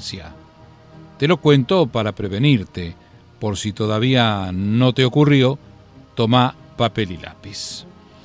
iglesia. Te lo cuento para prevenirte. Por si todavía no te ocurrió, toma papel y lápiz.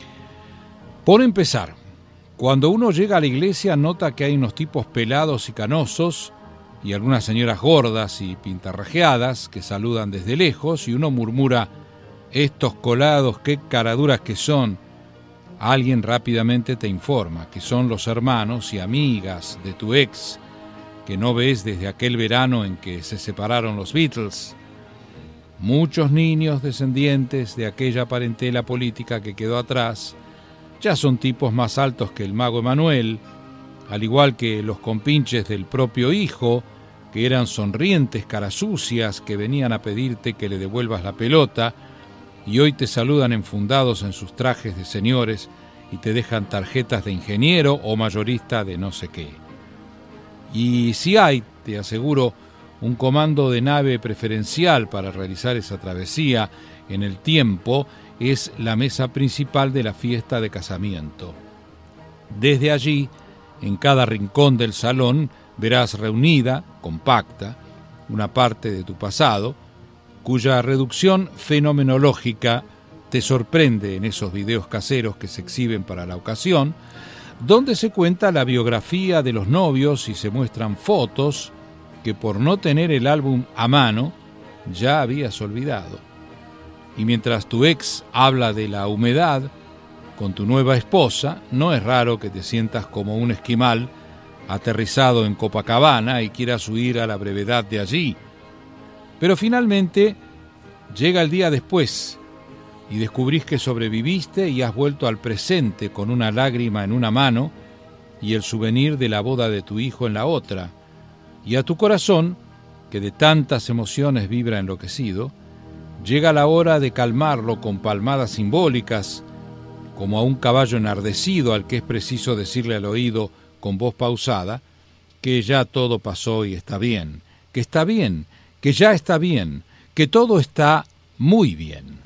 Por empezar, cuando uno llega a la iglesia nota que hay unos tipos pelados y canosos y algunas señoras gordas y pintarrajeadas que saludan desde lejos y uno murmura: estos colados, qué caraduras que son. Alguien rápidamente te informa que son los hermanos y amigas de tu ex, que no ves desde aquel verano en que se separaron los Beatles. Muchos niños descendientes de aquella parentela política que quedó atrás ya son tipos más altos que el mago Emanuel, al igual que los compinches del propio hijo, que eran sonrientes caras sucias que venían a pedirte que le devuelvas la pelota y hoy te saludan enfundados en sus trajes de señores y te dejan tarjetas de ingeniero o mayorista de no sé qué. Y si hay, te aseguro, un comando de nave preferencial para realizar esa travesía en el tiempo, es la mesa principal de la fiesta de casamiento. Desde allí, en cada rincón del salón, verás reunida, compacta, una parte de tu pasado, cuya reducción fenomenológica te sorprende en esos videos caseros que se exhiben para la ocasión, donde se cuenta la biografía de los novios y se muestran fotos que por no tener el álbum a mano ya habías olvidado. Y mientras tu ex habla de la humedad con tu nueva esposa, no es raro que te sientas como un esquimal aterrizado en Copacabana y quieras huir a la brevedad de allí. Pero finalmente llega el día después y descubrís que sobreviviste y has vuelto al presente con una lágrima en una mano y el souvenir de la boda de tu hijo en la otra. Y a tu corazón, que de tantas emociones vibra enloquecido, llega la hora de calmarlo con palmadas simbólicas, como a un caballo enardecido al que es preciso decirle al oído con voz pausada que ya todo pasó y está bien, que ya está bien, que todo está muy bien.